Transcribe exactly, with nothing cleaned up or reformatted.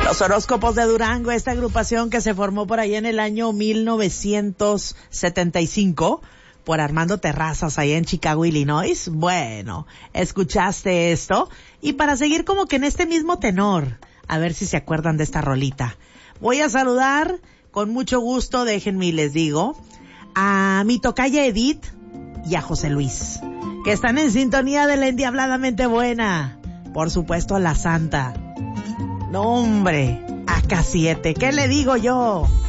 Los Horóscopos de Durango, esta agrupación que se formó por ahí en el año mil novecientos setenta y cinco por Armando Terrazas, allá en Chicago, Illinois. Bueno, escuchaste esto. Y para seguir como que en este mismo tenor, a ver si se acuerdan de esta rolita. Voy a saludar con mucho gusto, déjenme y les digo, a mi tocaya Edith y a José Luis, que están en sintonía de la Endiabladamente Buena. Por supuesto, a la Santa. No, hombre, A K siete, ¿qué le digo yo?